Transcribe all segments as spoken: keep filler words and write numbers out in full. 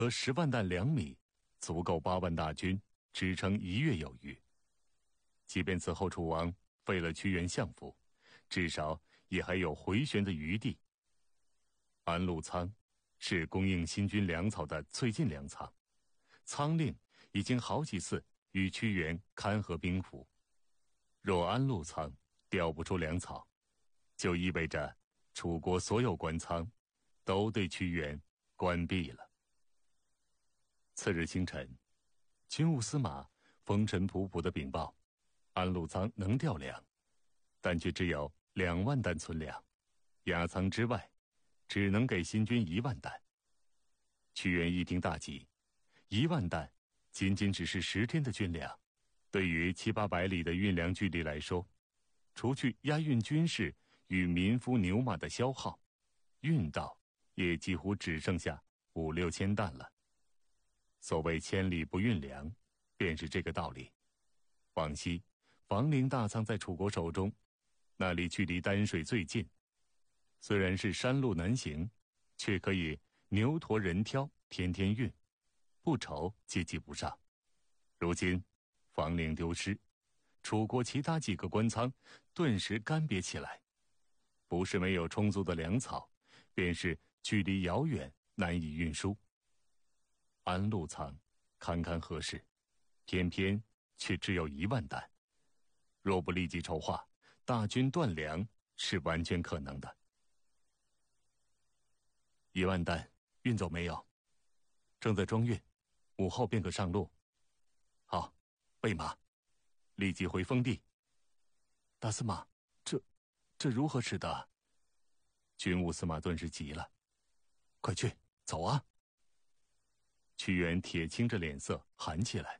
和十万担粮米，足够八万大军支撑一月有余。即便此后楚王废了屈原相父，至少也还有回旋的余地。安陆仓是供应新军粮草的最近粮仓，仓令已经好几次与屈原勘合兵符。若安陆仓调不出粮草，就意味着楚国所有官仓都对屈原关闭了。次日清晨，军务司马风尘仆仆地禀报，安陆仓能调粮，但却只有两万担存粮，压仓之外只能给新军一万担。屈原一听大急，一万担仅仅只是十天的军粮，对于七八百里的运粮距离来说，除去押运军士与民夫牛马的消耗，运到也几乎只剩下五六千担了。所谓千里不运粮，便是这个道理。往昔房陵大仓在楚国手中，那里距离丹水最近，虽然是山路难行，却可以牛驮人挑，天天运，不愁接济不上。如今房陵丢失，楚国其他几个官仓顿时干瘪起来，不是没有充足的粮草，便是距离遥远，难以运输。安陆仓堪堪合适，偏偏却只有一万担。若不立即筹划，大军断粮是完全可能的。一万担运走没有？正在装运，午后便可上路。好，备马，立即回封地。大司马，这这如何使得？军务司马顿时急了。快去，走啊！屈原铁青着脸色喊起来。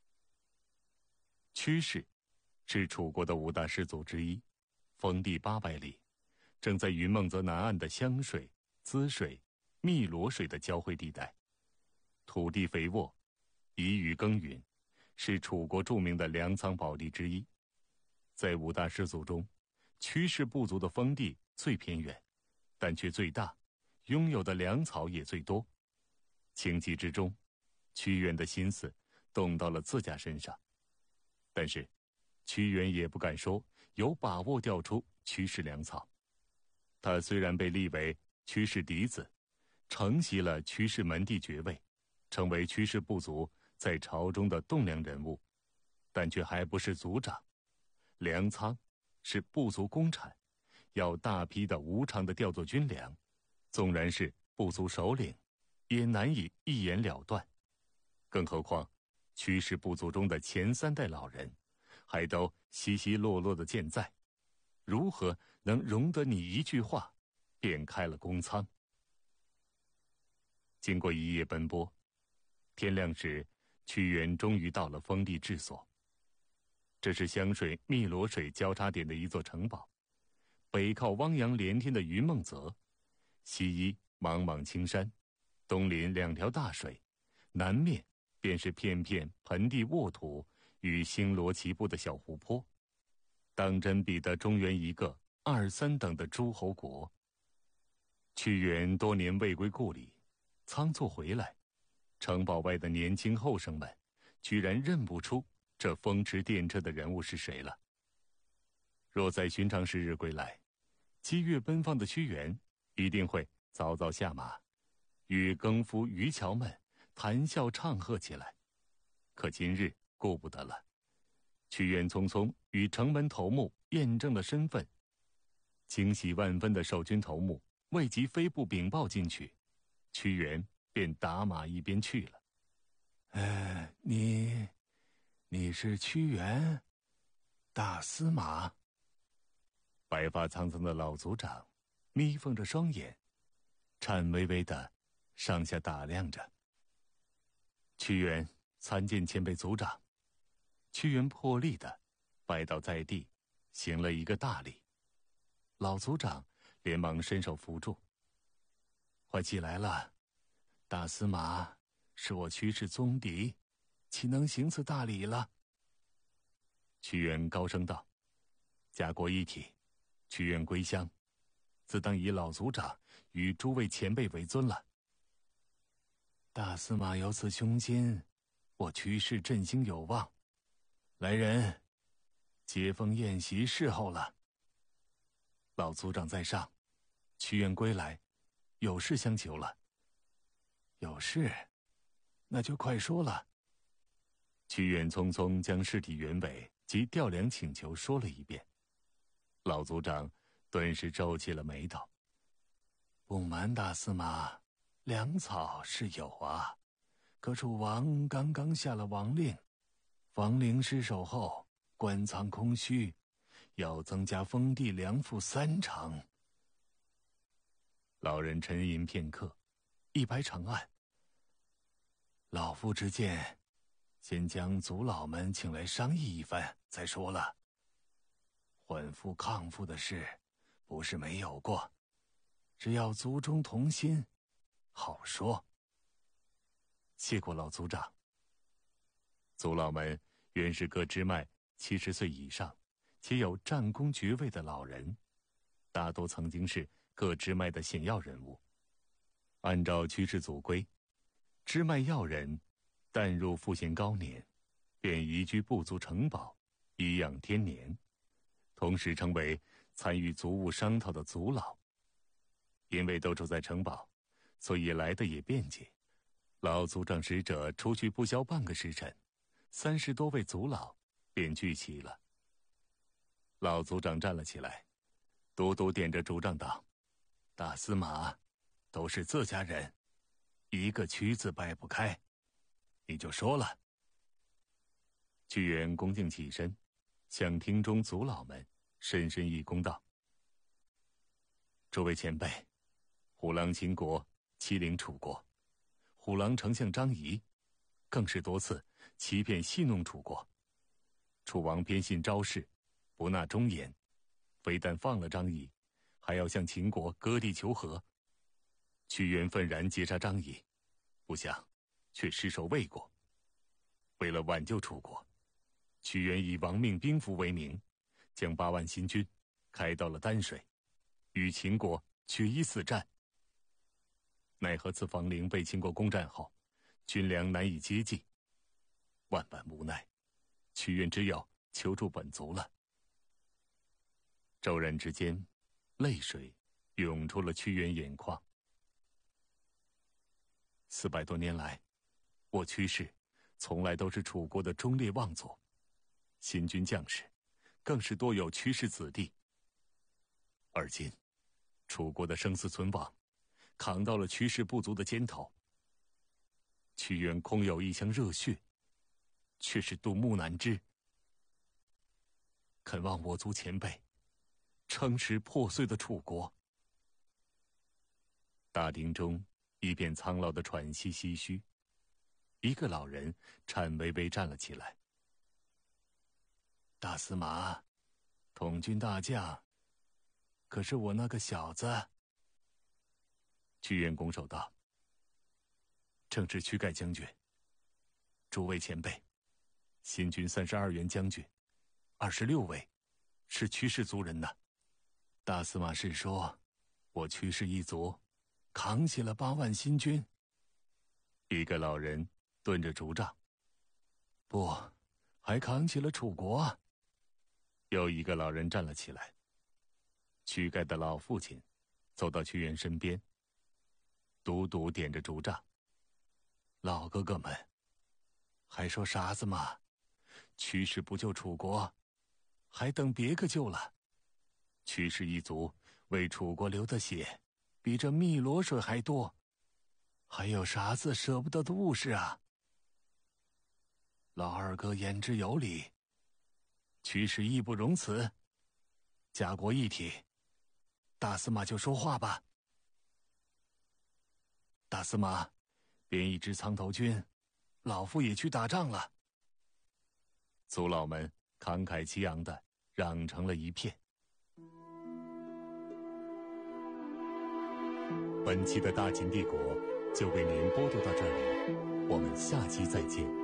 屈氏是楚国的五大氏族之一，封地八百里，正在云梦泽南岸的湘水、滋水、汨罗水的交汇地带，土地肥沃，宜于耕耘，是楚国著名的粮仓宝地之一。在五大氏族中，屈氏部族的封地最偏远，但却最大，拥有的粮草也最多。情急之中，屈原的心思动到了自家身上，但是屈原也不敢说有把握调出屈氏粮草。他虽然被立为屈氏嫡子，承袭了屈氏门第爵位，成为屈氏部族在朝中的栋梁人物，但却还不是族长。粮仓是部族公产，要大批的无偿的调作军粮，纵然是部族首领，也难以一言了断。更何况屈氏部族中的前三代老人还都稀稀落落的健在，如何能容得你一句话便开了公仓？经过一夜奔波，天亮时屈原终于到了封地治所。这是湘水汨罗水交叉点的一座城堡，北靠汪洋连天的云梦泽，西依莽莽青山，东临两条大水，南面便是片片盆地沃土与星罗棋布的小湖泊，当真比得中原一个二三等的诸侯国。屈原多年未归故里，仓促回来，城堡外的年轻后生们居然认不出这风驰电掣的人物是谁了。若在寻常时日归来，激越奔放的屈原一定会早早下马，与耕夫渔樵们谈笑唱和起来。可今日顾不得了，屈原匆匆与城门头目验证了身份，惊喜万分的守军头目未及飞步禀报进去，屈原便打马一边去了。呃，你你是屈原，大司马？白发苍苍的老族长眯缝着双眼，颤巍巍的上下打量着。屈原参见前辈族长。屈原破例的拜倒在地，行了一个大礼。老族长连忙伸手扶住。快起来了，大司马是我屈氏宗嫡，岂能行此大礼了？屈原高声道：家国一体，屈原归乡，自当以老族长与诸位前辈为尊了。 大司马有此胸襟，我屈氏振兴有望。来人，接风宴席侍候了。老族长在上，屈原归来，有事相求了。有事，那就快说了。 屈原匆匆将事体原委及调粮请求说了一遍，老族长顿时皱起了眉头。 不瞒大司马，粮草是有啊，可楚王刚刚下了王令，房陵失守后，官仓空虚，要增加封地粮赋三成。 老人沉吟片刻，一拍长案。 老夫之见，先将族老们请来商议一番再说了。缓赋抗赋的事，不是没有过，只要族中同心，好说。 谢过老族长。族老们原是各支脉七十岁以上，且有战功爵位的老人，大多曾经是各支脉的显要人物。按照屈氏祖规，支脉要人但入赋闲高年，便移居部族城堡，颐养天年，同时成为参与族务商讨的族老。因为都住在城堡，所以来的也便捷。老族长使者出去不消半个时辰，三十多位族老便聚齐了。老族长站了起来，笃笃点着竹杖道：“大司马，都是自家人，一个屈字掰不开，你就说了。”屈原恭敬起身，向厅中族老们深深一躬道：“诸位前辈，虎狼秦国欺凌楚国，虎狼丞相张仪更是多次欺骗戏弄楚国。楚王偏信招式，不纳忠言，非但放了张仪，还要向秦国割地求和。屈原愤然截杀张仪，不想却失手未果。为了挽救楚国，屈原以亡命兵符为名，将八万新军开到了丹水，与秦国决一死战。奈何此房陵被秦国攻占后，军粮难以接济，万般无奈，屈原只有求助本族了。骤然之间，泪水涌出了屈原眼眶。四百多年来，我屈氏从来都是楚国的忠烈望族，新军将士更是多有屈氏子弟。而今，楚国的生死存亡，扛到了屈氏部族的肩头。屈原空有一腔热血，却是独木难支。恳望我族前辈撑持破碎的楚国。大厅中一片苍老的喘息唏嘘，一个老人颤巍巍站了起来。 大司马，统军大将，可是我那个小子。 屈原拱手道：“ 正是屈盖将军。诸位前辈，新军三十二员将军，二十六位是屈氏族人呢。大司马是说，我屈氏一族扛起了八万新军。” 一个老人顿着竹杖：“ 不，还扛起了楚国啊。” 又一个老人站了起来。屈盖的老父亲走到屈原身边，笃笃点着竹杖：“ 老哥哥们，还说啥子嘛？屈氏不救楚国，还等别个救了。屈氏一族为楚国流的血，比这汨罗水还多，还有啥子舍不得的物事啊？老二哥言之有理，屈氏义不容辞，家国一体，大司马就说话吧。大司马，编一支苍头军，老夫也去打仗了。” 族老们慷慨激昂地嚷成了一片。本期的大秦帝国就为您播读到这里，我们下期再见。